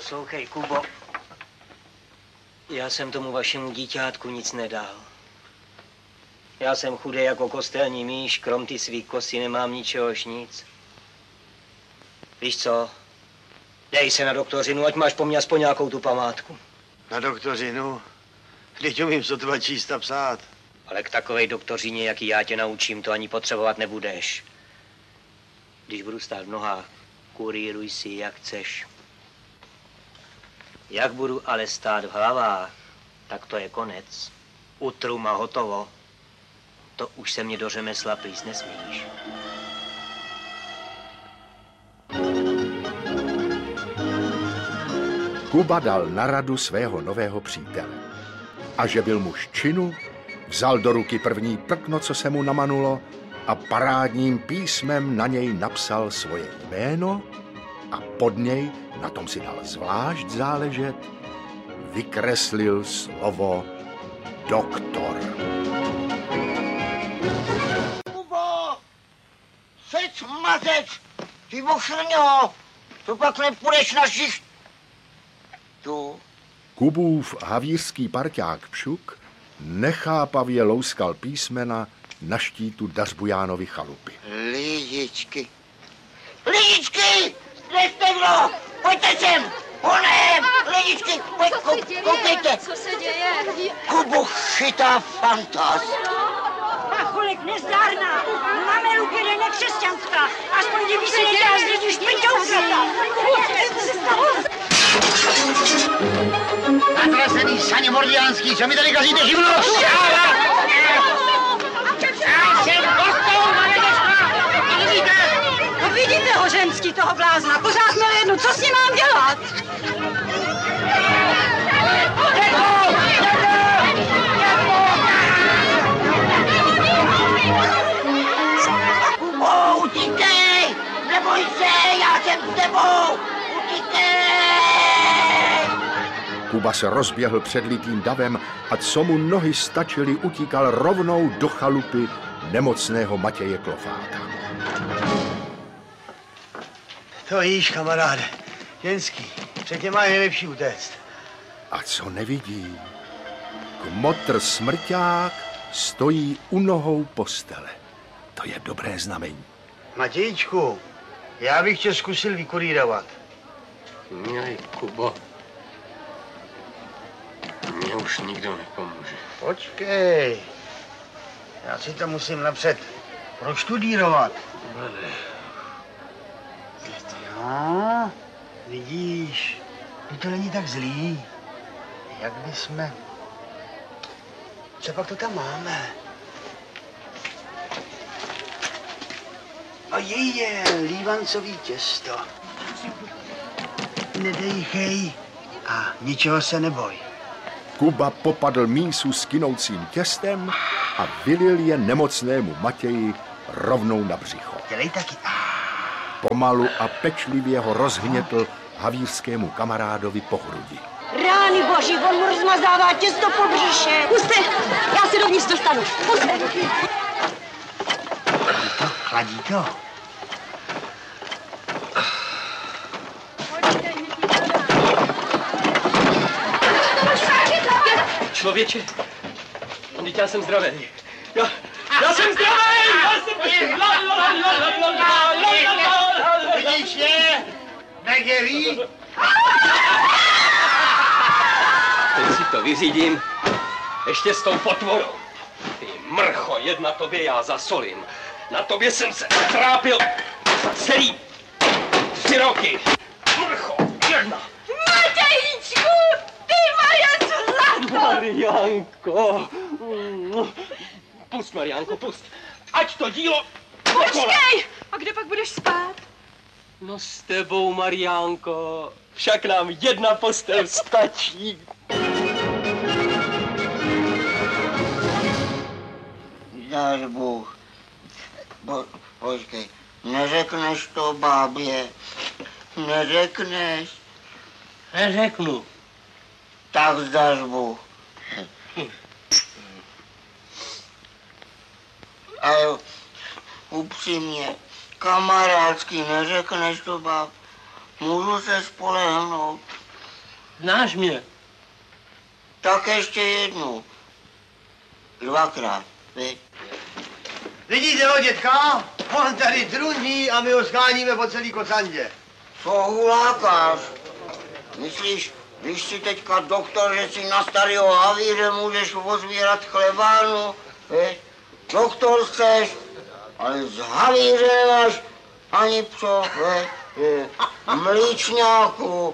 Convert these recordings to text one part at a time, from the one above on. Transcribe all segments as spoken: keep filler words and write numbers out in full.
Poslouchej, Kubo. Já jsem tomu vašemu díťátku nic nedal. Já jsem chudej jako kostelní míš, krom ty svý kosy nemám ničehož nic. Víš co? Dej se na doktorinu, ať máš po mně aspoň nějakou tu památku. Na doktorinu? Vždyť umím sotva číst a psát. Ale k takovej doktořině, jaký já tě naučím, to ani potřebovat nebudeš. Když budu stát v nohách, kurýruj si, jak chceš. Jak budu ale stát v hlavách, tak to je konec. Utrum a hotovo. To už se mě do řemesla plíst nesmíš. Kuba dal na radu svého nového přítele. A že byl muž činu, vzal do ruky první prkno, co se mu namanulo, a parádním písmem na něj napsal svoje jméno a pod něj, na tom si dal zvlášť záležet, vykreslil slovo doktor. Kubo! Sec mazec! Ty bošrňo! To pak nepůjdeš na šicht. Tu. Kubův havířský parťák Pšuk nechápavě louskal písmena na štítu Dařbujánovy chalupy. Lidičky. Lidičky! Kde jste kdo? Pojďte sem! Honem! Lidičky! Pojď, Co se děje? koukejte! Co se děje? Kubu chytá fantaz. Pacholek nezdárná. Máme ruky nekřesťanská. Aspoň kdyby se nedělal z lidí špiťoukrata. Co se stalo? Natrasený saně mordiánský, co mi tady kazíte živnost? Já jsem kostou, No vidíte ho, ženský, toho blázna. Pořád měl jednu. Co s ním mám dělat? Kubo, utíkej! Neboj se, já jsem s tebou! Utíkej! Kuba se rozběhl před litým davem a co mu nohy stačily, utíkal rovnou do chalupy nemocného Matěje Klofáta. To jíš, kamaráde. Jenský, před tě má nejlepší utéct. A co nevidí? Kmotr smrťák stojí u nohou postele. To je dobré znamení. Matějčku, já bych tě zkusil vykurírovat. Milý Kubo, mně už nikdo nepomůže. Počkej, já si to musím napřed proštudírovat. No, vidíš, to není tak zlý. Jak bychom... Co pak to tam máme? A jej je lívancový těsto. Nedejchej a ničeho se neboj. Kuba popadl mísu s kynoucím těstem a vylil je nemocnému Matěji rovnou na břicho. Dělej taky. Pomalu a pečlivě ho rozhnětl havířskému kamarádovi po hrudi. Rány boží, on mu rozmazává těsto po břiše. Puste, já se dovnitř dostanu. Puste. Chladí to. Člověče, teď já jsem zdravý. Já, já jsem zdravý! Já jsem... Vidíš je? Nedělí? Teď si to vyřídím. Ještě s tou potvorou. Ty mrcho, jedna tobě já zasolím. Na tobě jsem se trápil celý tři roky. Mrcho, jedna. Matějíčku, ty moje zlato! Mariánko. Pust, Mariánko, pust. Ať to dílo... Počkej! A kde pak budeš spát? No s tebou, Mariánko. Však nám jedna postel stačí. Dáš Bůh. Po, počkej, neřekneš to bábě. Neřekneš. Neřeknu. Tak zdáš Bůh. Ale upřímně, kamarádsky, neřekneš to báb. Můžu se spolehnout. Znáš mě? Tak ještě jednu. Dvakrát, viď? Vidíte ho, dětka? On tady druní a my ho scháníme po celý kocandě. Co hulákáš? Myslíš, když si teďka doktor, že si na starého havíře můžeš pozvírat chlebárnu, viď? Doktor chceš, ale z havíře nemáš ani pso, viď? Mlíčňáku.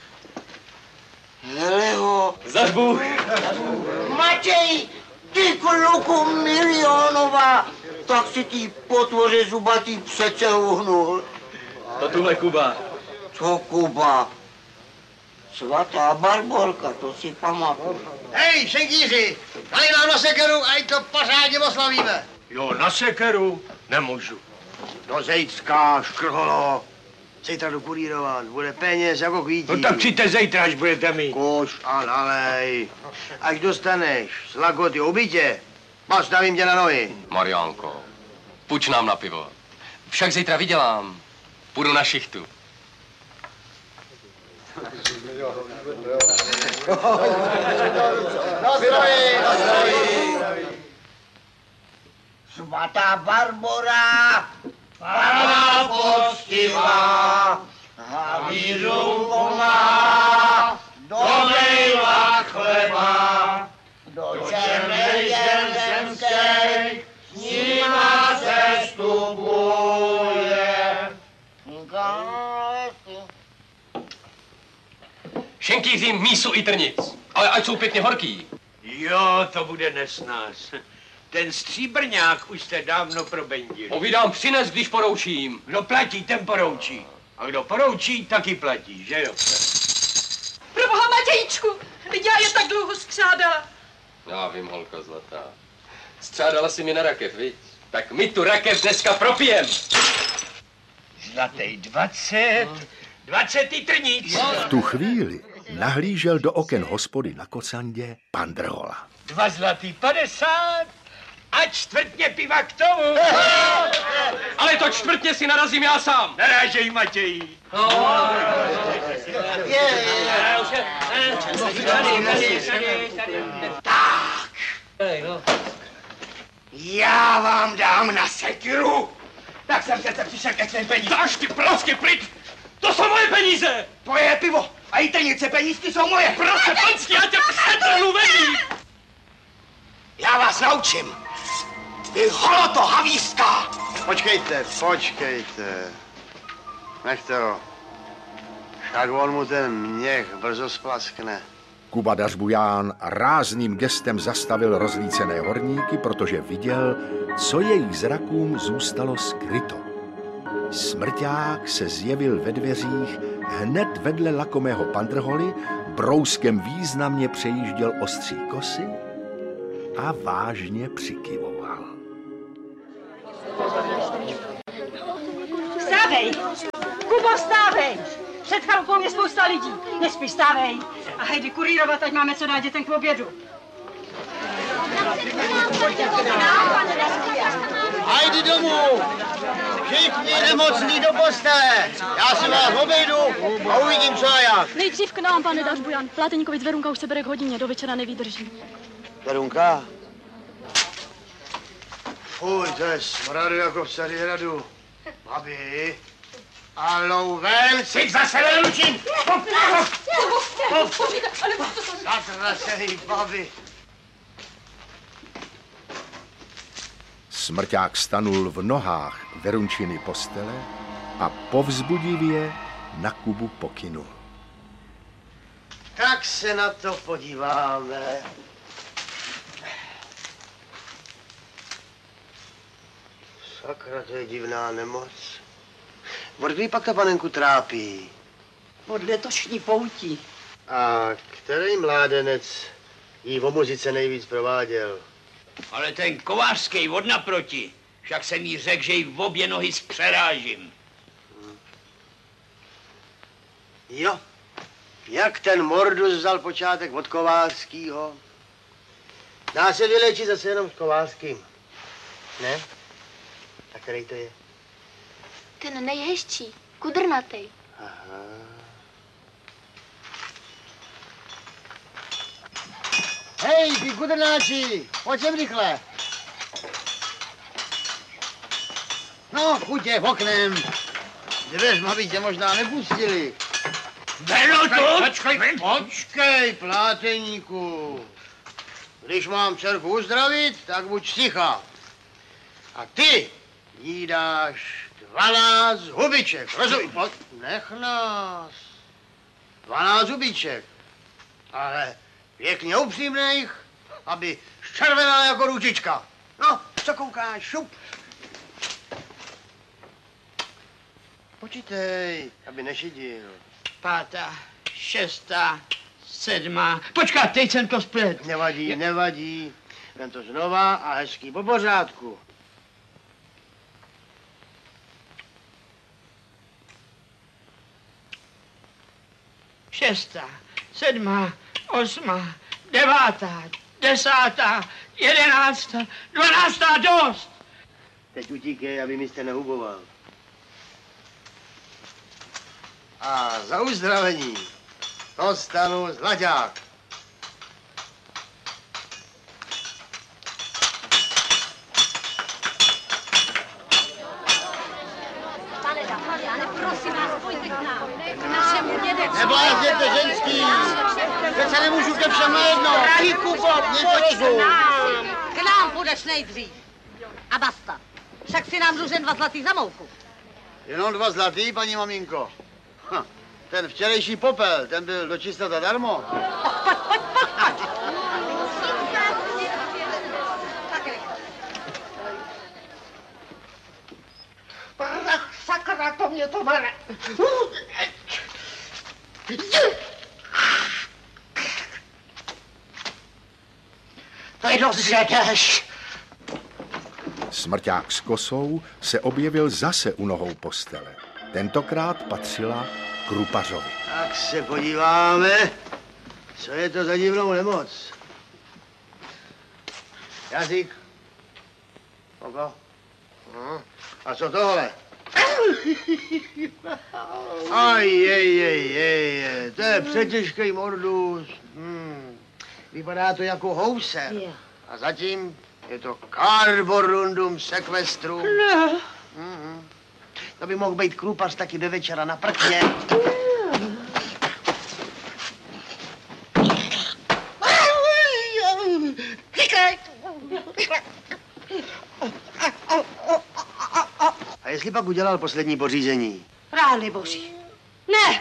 Hele ho. Zařbu. Matěj, ty kluku milionová, tak si ty potvoře zubatý přece uhnul. To tuhle Kuba. Co Kuba? Svatá Barborka, to si pamatuju. Hej, šenkýři, dali nám na sekeru a to pořádně oslavíme. Jo, na sekeru nemůžu. Do Zejcka, škrholo. Zítra jdu kurírovat, bude peněz jako kvítí. No tak přijďte zítra, až budete mít. Koš a nalej. Až dostaneš z lagoty obytě, postavím tě na nohy. Mariánko, půjč nám na pivo. Však zítra vydělám. Půjdu na šichtu. Na zdraví, na zdraví. Svatá Barbora, Pana poctivá, havířům pomáhá, dobrejvá chleba, do černej zemskej, s nima sestupuje. Šenkýři mísu i trnic, ale ať jsou pěkně horký. Jo, to bude nesnás. Ten stříbrňák už jste dávno probendili. Povídám, přines, když poroučím. Kdo platí, ten poroučí. A kdo poroučí, taky platí, že jo? Proboha, Matějčku, vždyť já je tak dlouho skřádala. Já vím, holka zlatá. Střádala si mi na rakev, viď? Tak my tu rakev dneska propijem. Zlatý dvacet, dvacet trnic. V tu chvíli nahlížel do oken hospody na kocandě pan Drhola. Dva zlatý padesát a čtvrtně piva k tomu. Ale to čtvrtně si narazím já sám. Narážej, Matěj. Tak, já vám dám na sekiru. Tak jsem přece přišel ke svým peníze. Dáš ty pracky pryč! To jsou moje peníze! Tvoje pivo a i trnice penízky jsou moje. Prostě panský, já tě přetrhnu vedí! Já vás naučím. Vy holoto havířská. Počkejte, počkejte. Nechte ho. Však on mu ten měch brzo splaskne. Kuba Dařbuján rázným gestem zastavil rozlícené horníky, protože viděl, co jejich zrakům zůstalo skryto. Smrťák se zjevil ve dveřích hned vedle lakomého pandrholy, brouskem významně přejížděl ostří kosy a vážně přikyvoval. Vstávej! Kubo, vstávej! Před chalupou je spousta lidí. Nespí, vstávej. A hejdi kurírovat, ať máme co dát dětem k obědu. Hajdi domů! Všichni nemocní do postele! Já si vás obejdu a uvidím, co a jak. Nejdřív k nám, pane Dařbujan. Pláteníkovic Verunka už se bere k hodině, do večera nevydrží. Verunka? Fuj, to je smradu jako v Stařihradu. Babi, alou ven, si zase nelučím! Zatracený babi. Smrťák stanul v nohách Verunčiny postele a povzbudivě na Kubu pokynul. Tak se na to podíváme. Sakra, to je divná nemoc. Od kdy pak ta panenku trápí? Od letošní poutí. A který mládenec jí o muzice nejvíc prováděl? Ale ten kovářský od naproti, však jsem jí řekl, že jí v obě nohy zpřerážím. Jo, jak ten Mordus vzal počátek od Kovářskýho? Dá se vylečit zase jenom s Kovářským. Ne? A který to je? Ten nejhezčí, kudrnatej. Aha. Hej, ty kudrnáči, pojď sem rychle. No, chutě, v oknem. Dveřma by tě možná nepustili. Beno to! Počkej, počkej, pláteníku. Když mám dcerku uzdravit, tak buď ticha. A ty jí dáš dvanáct hubiček, rozumíš? Pojď, nech nás. Dvanáct hubiček. Ale pěkně upřímných, aby zčervenala jako ručička. No, co koukáš, šup. Počítej, aby nešidil. Pátá, šestá, sedmá. Počkat, teď jsem to splet. Nevadí, nevadí. Vem to znova a hezký po pořádku. Šestá, sedmá, osmá, devátá, desátá, jedenáctá, dvanáctá, dost. Teď utíkej, aby mi jste nehuboval. A za uzdravení dostanu zlaťák. Pane Dafariane, prosím vás, pojďte k nám. K našemu dědečku. Neblázněte, ženský! Přece nemůžu ke všem najednou. Drahý Kubo, pojď k nám. K nám půjdeš nejdřív. A basta. Však si nám dlužen dva zlatý za mouku. Jenom dva zlatý, paní maminko. Ha, ten včerejší popel, ten byl dočista zadarmo. Pojď, pojď, pojď, pojď. Prach, sakra, to mě to mare. To je dost, že jdeš. Smrťák s kosou se objevil zase u nohou postele. Tentokrát patřila Krupařovi. Tak se podíváme, co je to za divnou nemoc. Jazyk. Oko. Hm. A co tohle? Aj, jej, jej, jej, to je přetěžký mordus. Hmm. Vypadá to jako houser. A zatím je to carborundum sequestrum. Ne. Mm-hmm. To by mohl být Krupař taky do večera na prkně. A jestli pak udělal poslední pořízení? Rány boží. Ne!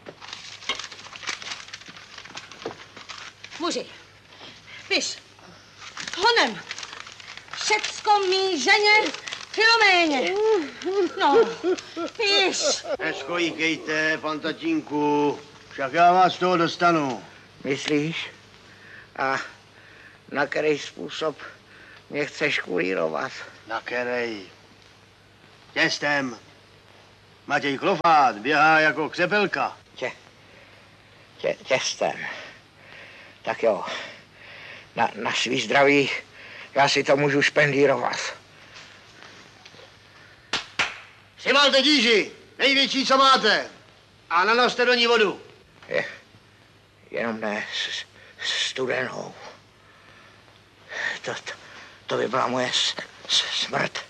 Muži, piš. Honem. Všecko mý ženě Filoméně. No, piš. Neskojíkejte, pan tatínku. Však já vás z toho dostanu. Myslíš? A na který způsob mě chceš kurírovat? Na kerej. Těstem. Matěj Klofát běhá jako křepelka. Tě, tě, těstem. Tak jo, na, na svý zdraví já si to můžu špendírovat. Přivalte díži, největší, co máte. A nanoste do ní vodu. Je, jenom ne s, studenou. To, to, to by byla moje s, s, smrt.